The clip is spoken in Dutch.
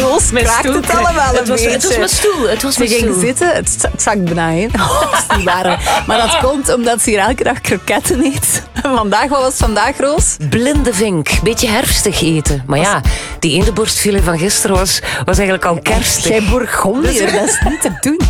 Roos kraakt het allemaal een beetje. Het was mijn stoel. Ze ging zitten, het zakt bijna in. Dat is niet waar. Maar dat komt omdat ze hier elke dag kroketten eet. En vandaag, wat was het vandaag, Roos? Blinde vink. Beetje herfstig eten. Maar ja, die eendenborstfilet van gisteren was eigenlijk al kerstig. Jij Bourgondier, dat is niet te doen.